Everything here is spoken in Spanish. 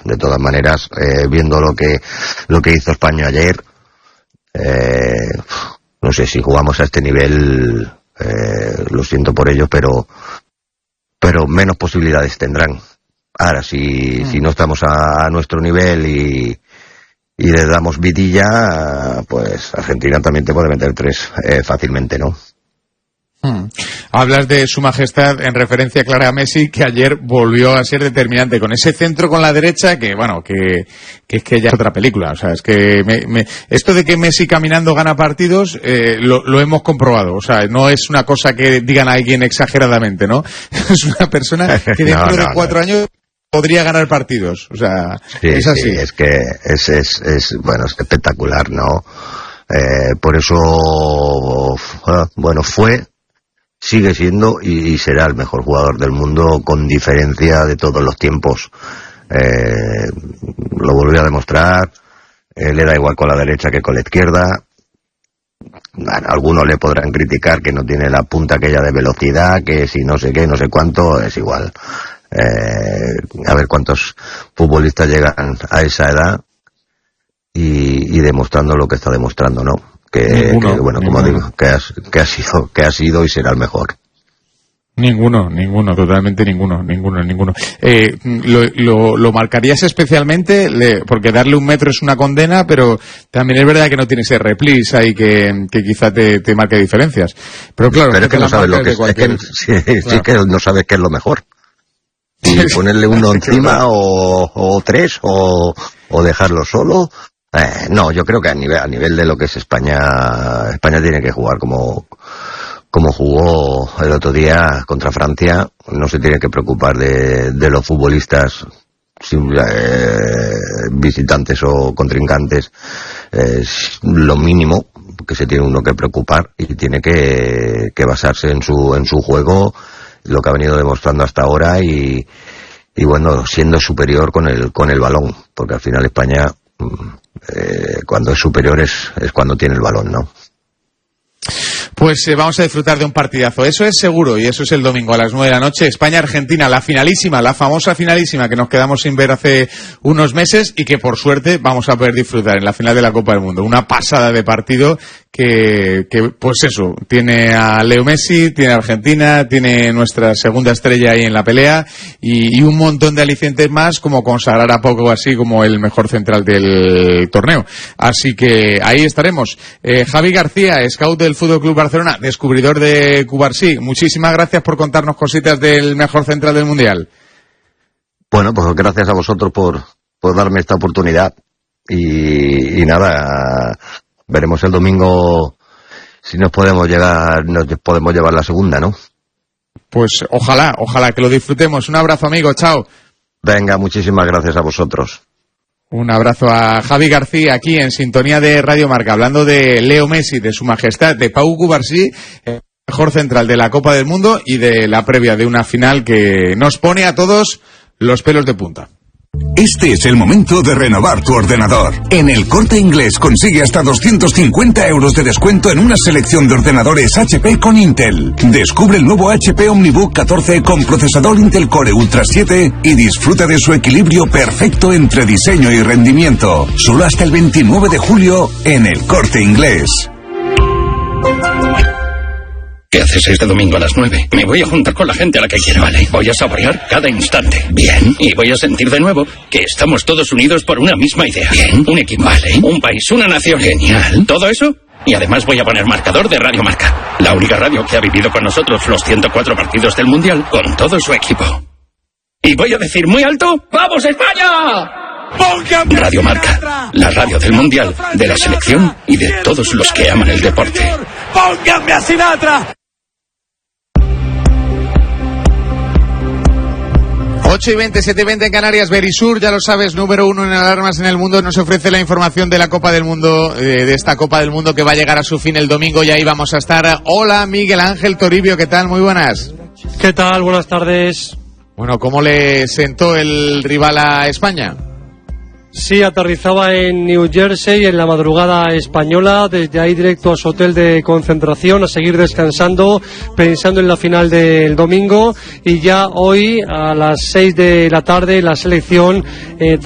De todas maneras, viendo lo que hizo España ayer, no sé si jugamos a este nivel, lo siento por ello, pero menos posibilidades tendrán. Ahora, si no estamos a nuestro nivel y le damos vidilla, pues Argentina también te puede meter 3 fácilmente, ¿no? Hablas de Su Majestad en referencia clara a Messi, que ayer volvió a ser determinante con ese centro con la derecha, que bueno, que es que ya es otra película. O sea, es que esto de que Messi caminando gana partidos, lo hemos comprobado. O sea, no es una cosa que digan a alguien exageradamente, ¿no? Es una persona que dentro de 4 años podría ganar partidos. O sea, sí, es así. Sí, es que es bueno, es espectacular, ¿no? Por eso, bueno, sigue siendo y será el mejor jugador del mundo con diferencia de todos los tiempos. Lo volvió a demostrar. Le da igual con la derecha que con la izquierda. Bueno, algunos le podrán criticar que no tiene la punta aquella de velocidad, que si no sé qué, no sé cuánto, es igual. A ver cuántos futbolistas llegan a esa edad y demostrando lo que está demostrando, ¿no? Que bueno, como digo, que ha sido y será el mejor. Ninguno, totalmente ninguno. Lo marcarías especialmente, porque darle 1 metro es una condena, pero también es verdad que no tiene ese replis ahí que quizá te marque diferencias. Pero claro, pero es que no sabes lo que sí que no sabes qué es lo mejor. Y ponerle uno encima o 3 o dejarlo solo. No, yo creo que a nivel de lo que es España tiene que jugar como jugó el otro día contra Francia. No se tiene que preocupar de los futbolistas visitantes o contrincantes. Es lo mínimo que se tiene uno que preocupar y tiene que basarse en su juego, lo que ha venido demostrando hasta ahora y bueno, siendo superior con el balón, porque al final España cuando es superior es cuando tiene el balón, ¿no? Pues vamos a disfrutar de un partidazo, eso es seguro, y eso es el domingo a las 9 de la noche. España-Argentina, la finalísima, la famosa finalísima que nos quedamos sin ver hace unos meses y que por suerte vamos a poder disfrutar en la final de la Copa del Mundo. Una pasada de partido que pues eso, tiene a Leo Messi, tiene a Argentina, tiene nuestra segunda estrella ahí en la pelea y un montón de alicientes más, como consagrar a Pau así como el mejor central del torneo. Así que ahí estaremos. Javi García, scout del Fútbol Club Barcelona, descubridor de Cubarsí, muchísimas gracias por contarnos cositas del mejor central del Mundial. Bueno, pues gracias a vosotros por darme esta oportunidad y nada, veremos el domingo si nos podemos llevar la segunda, ¿no? Pues ojalá que lo disfrutemos. Un abrazo, amigo, chao. Venga, muchísimas gracias a vosotros. Un abrazo a Javi García aquí en sintonía de Radio Marca, hablando de Leo Messi, de Su Majestad, de Pau Cubarsí, el mejor central de la Copa del Mundo y de la previa de una final que nos pone a todos los pelos de punta. Este es el momento de renovar tu ordenador. En El Corte Inglés consigue hasta 250 euros de descuento en una selección de ordenadores HP con Intel. Descubre el nuevo HP OmniBook 14 con procesador Intel Core Ultra 7 y disfruta de su equilibrio perfecto entre diseño y rendimiento. Solo hasta el 29 de julio en El Corte Inglés. ¿Qué haces este domingo a las 9? Me voy a juntar con la gente a la que quiero. Vale. Voy a saborear cada instante. Bien. Y voy a sentir de nuevo que estamos todos unidos por una misma idea. Bien. Un equipo. Vale. Un país, una nación. Genial. ¿Todo eso? Y además voy a poner marcador de Radio Marca. La única radio que ha vivido con nosotros los 104 partidos del Mundial con todo su equipo. Y voy a decir muy alto, ¡vamos España! Radio Marca, la radio del Mundial, de la selección y de todos los que aman el deporte. ¡Pónganme a Sinatra! 8:20, 7:20 en Canarias. Verisur, ya lo sabes, número 1 en alarmas en el mundo, nos ofrece la información de la Copa del Mundo, de esta Copa del Mundo que va a llegar a su fin el domingo y ahí vamos a estar. Hola, Miguel Ángel Toribio, ¿qué tal? Muy buenas. ¿Qué tal? Buenas tardes. Bueno, ¿cómo le sentó el rival a España? Sí, aterrizaba en New Jersey en la madrugada española, desde ahí directo a su hotel de concentración, a seguir descansando, pensando en la final del domingo, y ya hoy a las 6 de la tarde la selección